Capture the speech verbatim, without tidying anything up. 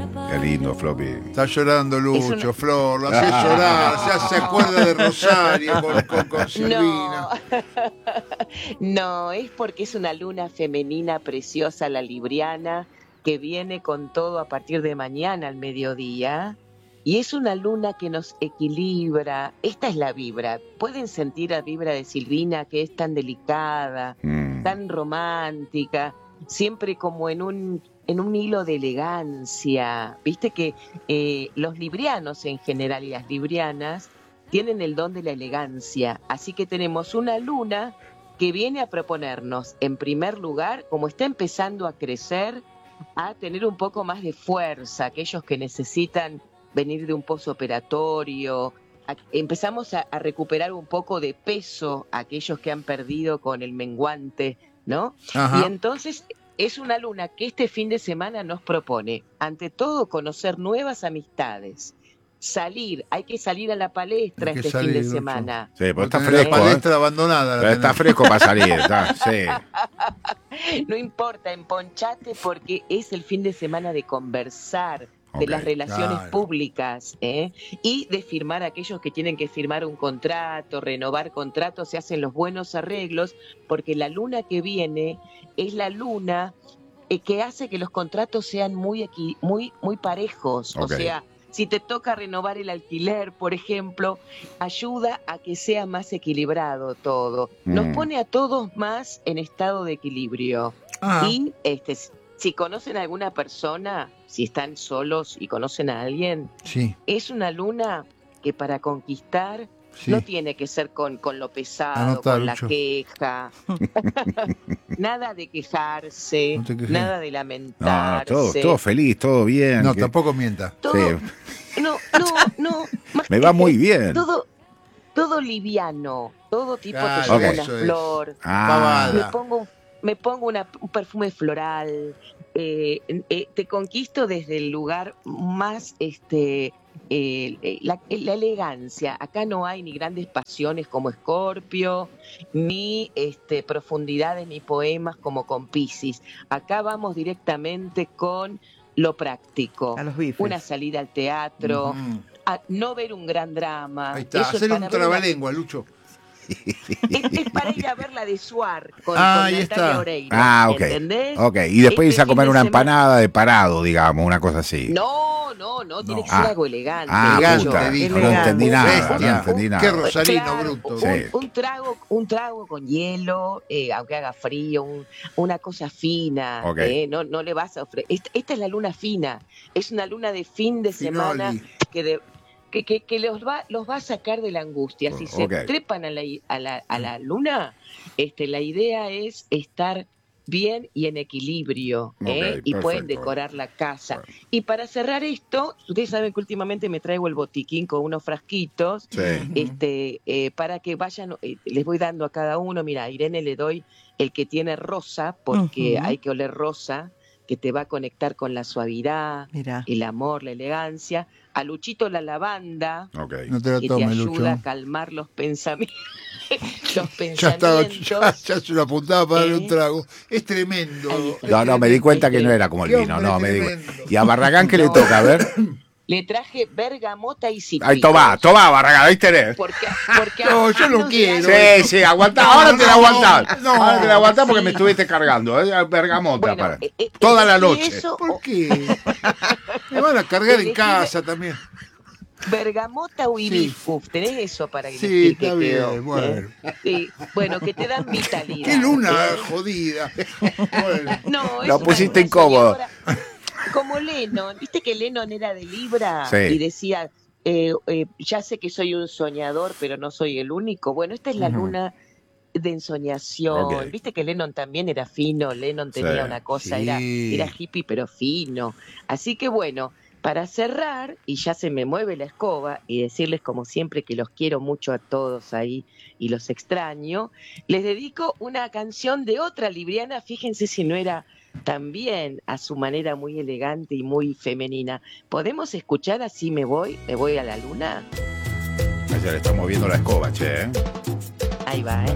Qué lindo, Floppy. Está llorando Lucho, una... Flor, lo hace llorar, ya se acuerda de Rosario con, con, con Silvina. No. No, es porque es una luna femenina preciosa, la libriana, que viene con todo a partir de mañana al mediodía. Y es una luna que nos equilibra. Esta es la vibra. Pueden sentir la vibra de Silvina, que es tan delicada, mm. tan romántica, siempre como en un, en un hilo de elegancia. Viste que eh, los librianos en general y las librianas tienen el don de la elegancia. Así que tenemos una luna que viene a proponernos, en primer lugar, como está empezando a crecer, a tener un poco más de fuerza, aquellos que necesitan venir de un posoperatorio, a, empezamos a, a recuperar un poco de peso a aquellos que han perdido con el menguante, ¿no? Ajá. Y entonces es una luna que este fin de semana nos propone, ante todo, conocer nuevas amistades, salir, hay que salir a la palestra este salir, fin de semana. Sí, pero está fresco. La palestra ¿eh? abandonada. Pero está fresco para salir, está, sí. No importa, emponchate porque es el fin de semana de conversar, de okay, las relaciones claro. públicas, ¿eh? Y de firmar aquellos que tienen que firmar un contrato, renovar contratos, se hacen los buenos arreglos, porque la luna que viene es la luna eh, que hace que los contratos sean muy, equi- muy, muy parejos, okay. O sea, si te toca renovar el alquiler, por ejemplo, ayuda a que sea más equilibrado todo. Nos mm. pone a todos más en estado de equilibrio. Ah. Y este, si conocen a alguna persona, si están solos y conocen a alguien, sí. Es una luna que para conquistar sí. No tiene que ser con, con lo pesado, Anota, con Lucho. La queja. Nada de quejarse, no nada de lamentarse. No, todo, todo feliz, todo bien. No, que... tampoco mienta. Todo, sí. No, no, no. Me va muy bien. Todo, todo liviano, todo tipo claro, te lleva okay. Una flor. Ah. Me pongo, me pongo una, un perfume floral. Eh, eh, te conquisto desde el lugar más, este, eh, la, la elegancia. Acá no hay ni grandes pasiones como Escorpio, ni este, profundidades ni poemas como con Piscis. Acá vamos directamente con lo práctico. A los bifes. Una salida al teatro, uh-huh. A no ver un gran drama. Ahí está, hacer un trabalengua, una... Lucho. Es, es para ir a ver la de Suar con, ah, con Natalia Oreiro. Ah, ok. ¿Entendés? Ok, y después este irse a comer una semana... empanada de parado, digamos, una cosa así. No, no, no, tiene no. que ser ah. algo elegante. Ah, elegante, puta, dijo. No entendí nada, Bestia. no entendí nada. Qué Rosalino claro, bruto. Un, sí. un, trago, un trago con hielo, eh, aunque haga frío, un, una cosa fina. Okay. Eh, no, no le vas a ofrecer. Esta, esta es la luna fina. Es una luna de fin de Finoli. semana que de, que, que, que los va los va a sacar de la angustia. Si se okay. trepan a la, a la, a la luna, este, la idea es estar bien y en equilibrio, ¿eh? Okay, Y perfecto. pueden decorar la casa. Bueno. Y para cerrar esto, ustedes saben que últimamente me traigo el botiquín con unos frasquitos, sí. este, eh, para que vayan, eh, les voy dando a cada uno. Mira, a Irene le doy el que tiene rosa, porque uh-huh. hay que oler rosa, que te va a conectar con la suavidad, Mirá. El amor, la elegancia. A Luchito la lavanda, okay. no te la que tome, te ayuda Lucho. a calmar los pensamientos. los pensamientos. Ya, estaba, ya, ya se lo apuntaba para ¿Eh? Darle un trago. Es tremendo. Ay, es no, no, me di cuenta que no era como el vino. No, me di cuenta. ¿Y a Barragán qué no. le toca? A ver. Le traje bergamota y citritos. Ay, tomá, tomá, Barragán, ahí tenés. Porque, porque no, yo no quiero. Sí, sí, aguantá, no, ahora no, te la aguantás. No, ahora te la aguantás porque sí. me estuviste cargando, ¿eh? Bergamota, bueno, para. Eh, eh, Toda la noche. Eso, ¿Por qué? Me van a cargar en casa también. Bergamota o hibiscus, sí. ¿Tenés eso para que sí, te está que bien, quedó? bueno. ¿Eh? Sí, bueno, que te dan vitalidad. Qué luna ¿eh? jodida. Bueno. No, lo pusiste incómodo. Como Lennon, viste que Lennon era de Libra sí. Y decía, eh, eh, ya sé que soy un soñador, pero no soy el único. Bueno, esta es la uh-huh. luna de ensoñación. Okay. Viste que Lennon también era fino, Lennon tenía sí. Una cosa, sí. era, era hippie pero fino. Así que bueno, para cerrar, y ya se me mueve la escoba, y decirles como siempre que los quiero mucho a todos ahí y los extraño, les dedico una canción de otra libriana, fíjense si no era también a su manera muy elegante y muy femenina. ¿Podemos escuchar Así me voy? ¿Me voy a la luna? Ya le está moviendo la escoba, che, ¿eh? Ahí va, ¿eh?